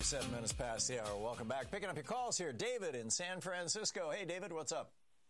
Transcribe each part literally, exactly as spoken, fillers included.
Seven minutes past the hour. Welcome back. Picking up your calls here. David in San Francisco. Hey, David, what's up?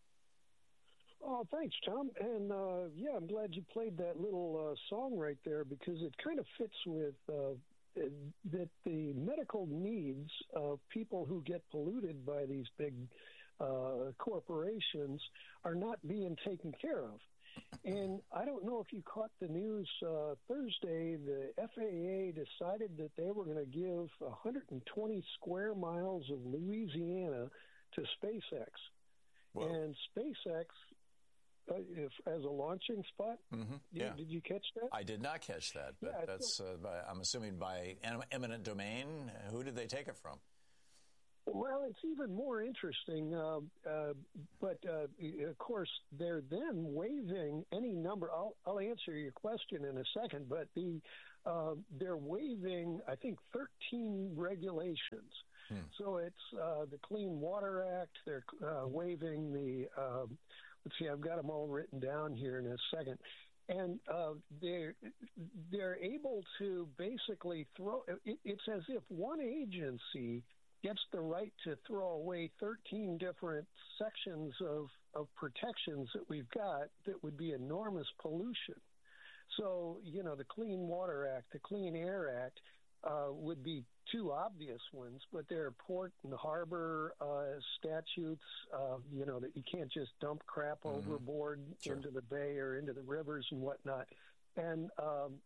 Oh, thanks, Tom. And, uh, yeah, I'm glad you played that little uh, song right there because it kind of fits with uh, that the medical needs of people who get polluted by these big uh, corporations are not being taken care of. And I don't know if you caught the news uh, Thursday, the F A A decided that they were going to give one hundred twenty square miles of Louisiana to SpaceX. Whoa. And SpaceX, uh, if, as a launching spot, mm-hmm. yeah. did, did you catch that? I did not catch that, but yeah, that's, uh, by, I'm assuming by eminent domain. Who did they take it from? Well, it's even more interesting, uh, uh, but uh, of course they're then waiving any number. I'll, I'll answer your question in a second, but the uh, they're waiving, I think, thirteen regulations. Hmm. So it's uh, the Clean Water Act. They're uh, waiving the. Uh, let's see, I've got them all written down here in a second. And uh, they're they're able to basically throw. It, it's as if one agency gets the right to throw away thirteen different sections of, of protections that we've got that would be enormous pollution. So, you know, the Clean Water Act, the Clean Air Act uh, would be two obvious ones, but there are port and harbor uh, statutes, uh, you know, that you can't just dump crap mm-hmm. overboard sure. into the bay or into the rivers and whatnot. And um,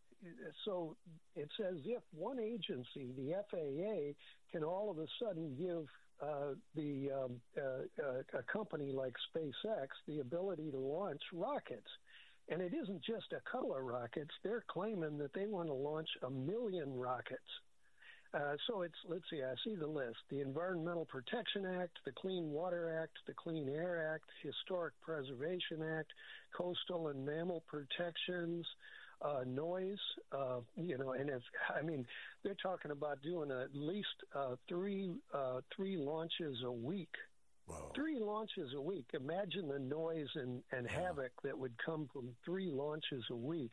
so it's as if one agency, the F A A, can all of a sudden give uh, the um, uh, uh, a company like SpaceX the ability to launch rockets. And it isn't just a couple of rockets. They're claiming that they want to launch a million rockets. Uh, so it's, let's see, I see the list. The Environmental Protection Act, the Clean Water Act, the Clean Air Act, Historic Preservation Act, Coastal and Mammal Protections, Uh, noise, uh, you know, and if, I mean, they're talking about doing at least uh, three uh, three launches a week. Whoa. Three launches a week. Imagine the noise and, and yeah. havoc that would come from three launches a week.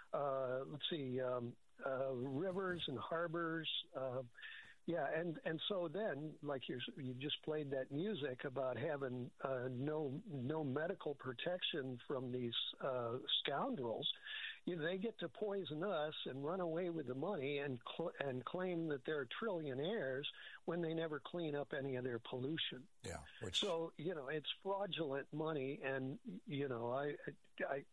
Uh, let's see, um, uh, rivers and harbors. Uh, yeah, and, and so then, like you you just played that music about having uh, no no medical protection from these uh, scoundrels. You know, they get to poison us and run away with the money and cl- and claim that they're trillionaires when they never clean up any of their pollution. Yeah. Which... So, you know, it's fraudulent money. And, you know, I, I,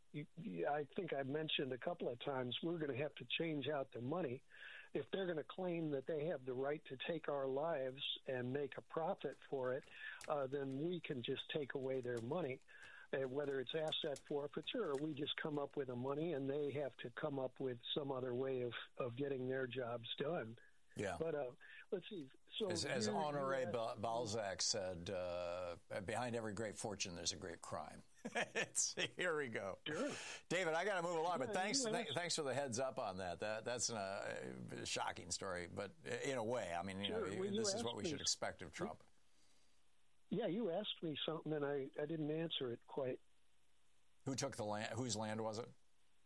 I think I've mentioned a couple of times we're going to have to change out their money. If they're going to claim that they have the right to take our lives and make a profit for it, uh, then we can just take away their money. Uh, whether it's asset forfeiture or we just come up with the money and they have to come up with some other way of, of getting their jobs done. Yeah. But uh, let's see. So as as Honoré Balzac said, uh, behind every great fortune, there's a great crime. it's, here we go. Sure. David, I got to move along, yeah, but thanks th- asked- thanks for the heads up on that. That That's a uh, shocking story, but in a way, I mean, you sure. know, well, this you is what we me. should expect of Trump. Yeah, you asked me something, and I, I didn't answer it quite. Who took the land? Whose land was it?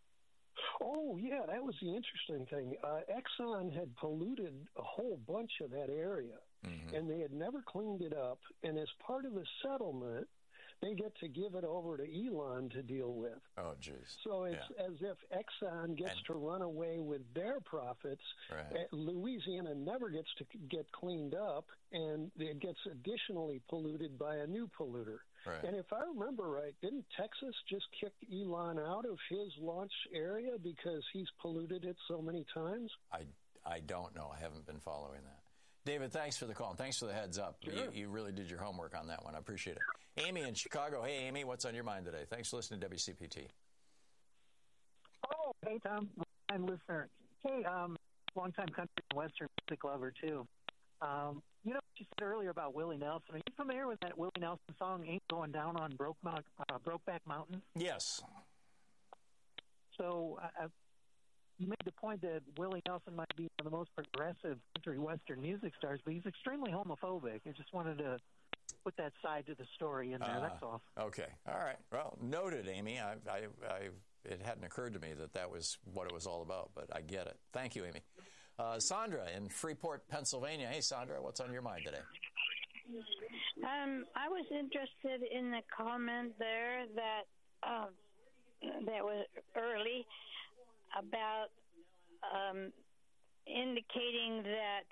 Oh, yeah, that was the interesting thing. Uh, Exxon had polluted a whole bunch of that area, mm-hmm. and they had never cleaned it up. And as part of the settlement, they get to give it over to Elon to deal with. Oh, jeez. So it's yeah. as if Exxon gets and, to run away with their profits. Right. Louisiana never gets to get cleaned up, and it gets additionally polluted by a new polluter. Right. And if I remember right, didn't Texas just kick Elon out of his launch area because he's polluted it so many times? I, I don't know. I haven't been following that. David, thanks for the call, and thanks for the heads up. Sure. You, you really did your homework on that one. I appreciate it. Amy in Chicago. Hey, Amy, what's on your mind today? Thanks for listening to W C P T. Oh, hey, Tom. I'm a listener. Hey, um, long-time country and western music lover, too. Um, you know what you said earlier about Willie Nelson? Are you familiar with that Willie Nelson song, Ain't Going Down on Broke Mount, uh, Brokeback Mountain? Yes. So uh, you made the point that Willie Nelson might be one of the most progressive country western music stars, but he's extremely homophobic. I just wanted to put that side to the story in there. Uh, That's all. Okay. All right. Well, noted, Amy. I, I, I, it hadn't occurred to me that that was what it was all about, but I get it. Thank you, Amy. Uh, Sandra in Freeport, Pennsylvania. Hey, Sandra, what's on your mind today? Um, I was interested in the comment there that uh, that was early about um, indicating that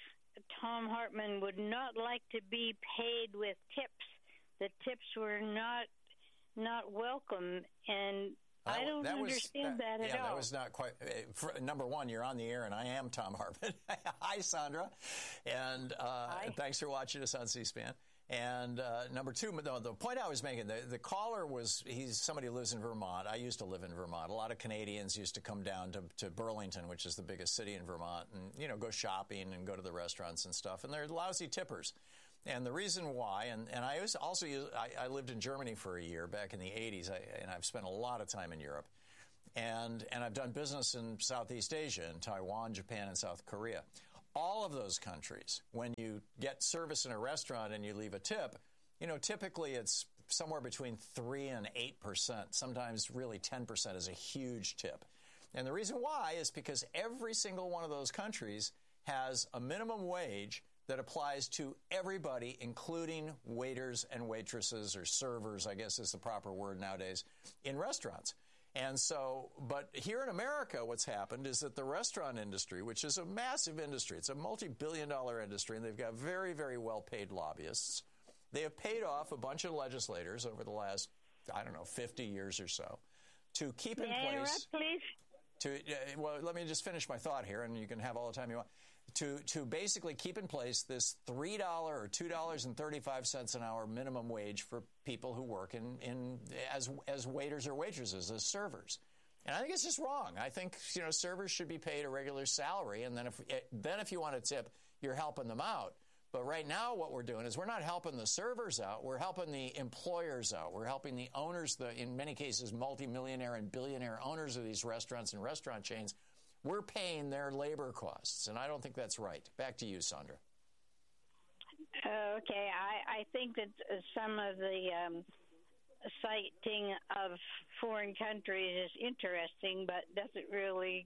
Thom Hartmann would not like to be paid with tips. The tips were not not welcome, and That, I don't that understand was, that, that at yeah, all. that was not quite. Uh, for, number one, you're on the air, and I am Thom Hartmann. Hi, Sandra, and uh, Hi. thanks for watching us on C-SPAN. And uh, number two, no, the point I was making, the, the caller was, he's somebody who lives in Vermont. I used to live in Vermont. A lot of Canadians used to come down to, to Burlington, which is the biggest city in Vermont, and, you know, go shopping and go to the restaurants and stuff. And they're lousy tippers. And the reason why, and, and I was also, I, I lived in Germany for a year back in the eighties, I, and I've spent a lot of time in Europe. And, and I've done business in Southeast Asia, in Taiwan, Japan, and South Korea. All of those countries, when you get service in a restaurant and you leave a tip, you know, typically it's somewhere between three and eight percent. Sometimes really ten percent is a huge tip. And the reason why is because every single one of those countries has a minimum wage that applies to everybody, including waiters and waitresses, or servers, I guess is the proper word nowadays, in restaurants. And so, but here in America, what's happened is that the restaurant industry, which is a massive industry, it's a multi-billion dollar industry, and they've got very, very well-paid lobbyists. They have paid off a bunch of legislators over the last, I don't know, fifty years or so to keep in May I place. interrupt, please? To, uh, well, let me just finish my thought here, and you can have all the time you want. To, to basically keep in place this three dollars or two dollars and thirty-five cents an hour minimum wage for people who work in, in as as waiters or waitresses, as servers. And I think it's just wrong. I think, you know, servers should be paid a regular salary, and then if then if you want to tip, you're helping them out. But right now what we're doing is we're not helping the servers out, we're helping the employers out. We're helping the owners, the in many cases multimillionaire and billionaire owners of these restaurants and restaurant chains. We're paying their labor costs, and I don't think that's right. Back to you, Sandra. Uh, okay, I, I think that uh, some of the um, citing of foreign countries is interesting, but doesn't really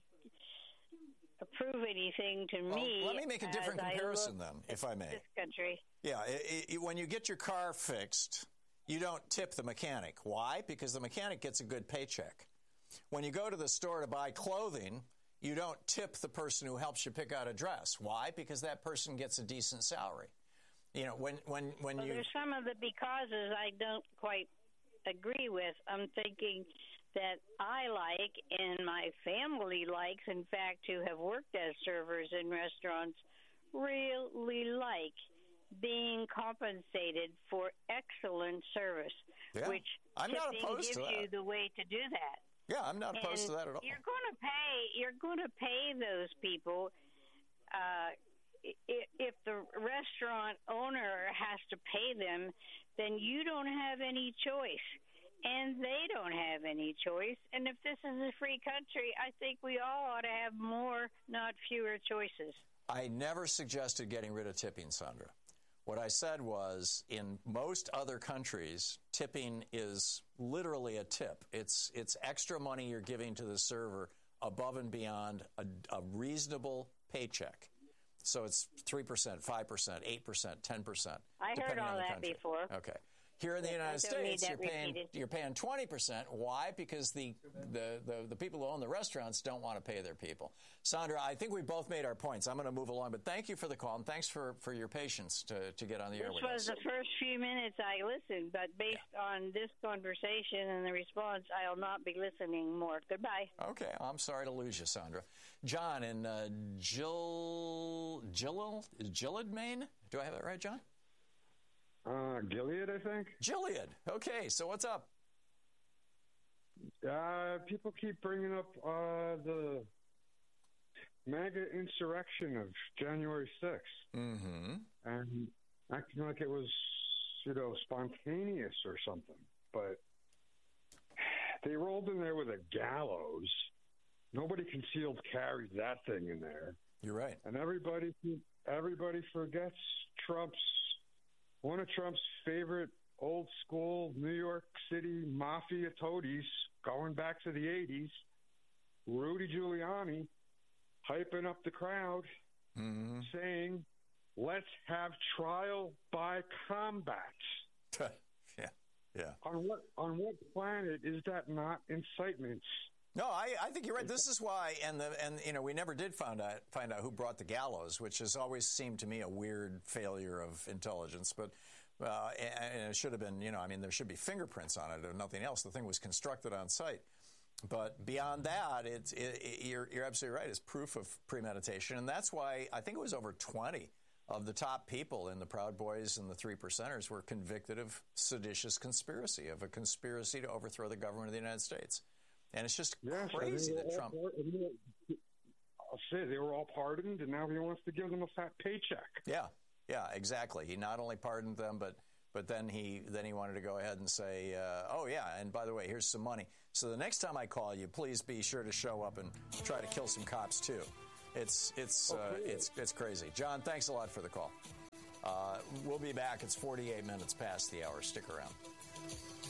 prove anything to Well, me. let me make a different as comparison I then, if I may. This country. Yeah, it, it, when you get your car fixed, you don't tip the mechanic. Why? Because the mechanic gets a good paycheck. When you go to the store to buy clothing, you don't tip the person who helps you pick out a dress. Why? Because that person gets a decent salary. You know, when when when Well, you there's some of the becauses I don't quite agree with. I'm thinking that I like and my family likes, in fact, who have worked as servers in restaurants, really like being compensated for excellent service, Yeah. which I'm not tipping opposed gives to that. you the way to do that. yeah, I'm not opposed And to that at all. You're going to pay. You're going to pay those people. Uh, if, if the restaurant owner has to pay them, then you don't have any choice, and they don't have any choice. And if this is a free country, I think we all ought to have more, not fewer, choices. I never suggested getting rid of tipping, Sandra. What I said was, in most other countries, tipping is literally a tip. It's it's extra money you're giving to the server above and beyond a, a reasonable paycheck. So it's three percent, five percent, eight percent, ten percent. I heard depending all on the that country. before. Okay. Here in the Yes, United I don't need States, you're that paying repeated. you're paying twenty percent. Why? Because the, the, the, the people who own the restaurants don't want to pay their people. Sandra, I think we both made our points. I'm going to move along, but thank you for the call, and thanks for, for your patience to, to get on the air This with was us. the first few minutes I listened, but based on this conversation and the response, I'll not be listening more. Goodbye. Okay, I'm sorry to lose you, Sandra. John in uh, Gill, Gill, Gilead, Maine? Do I have that right, John? Uh, Gilead, I think. Gilead. Okay, so what's up? Uh, people keep bringing up uh, the MAGA insurrection of January sixth. Mm-hmm. And acting like it was, you know, spontaneous or something. But they rolled in there with a gallows. Nobody concealed carried that thing in there. You're right. And everybody, everybody forgets Trump's one of Trump's favorite old school New York City mafia toadies, going back to the eighties, Rudy Giuliani, hyping up the crowd, mm-hmm. saying, let's have trial by combat. yeah, yeah. On what on what planet is that not incitement? No, I, I think you're right. This is why, and the and you know, we never did find out find out who brought the gallows, which has always seemed to me a weird failure of intelligence. But uh, and, and it should have been, you know, I mean, there should be fingerprints on it, if nothing else. The thing was constructed on site. But beyond that, it's it, it, you're you're absolutely right. It's proof of premeditation, and that's why I think it was over twenty of the top people in the Proud Boys and the Three Percenters were convicted of seditious conspiracy, of a conspiracy to overthrow the government of the United States. And it's just yes, crazy that Trump... All, I'll say they were all pardoned, and now he wants to give them a fat paycheck. Yeah, yeah, exactly. He not only pardoned them, but but then he then he wanted to go ahead and say, uh, oh, yeah, and by the way, here's some money. So the next time I call you, please be sure to show up and try to kill some cops, too. It's it's uh, it's it's crazy. John, thanks a lot for the call. Uh, we'll be back. It's forty-eight minutes past the hour. Stick around.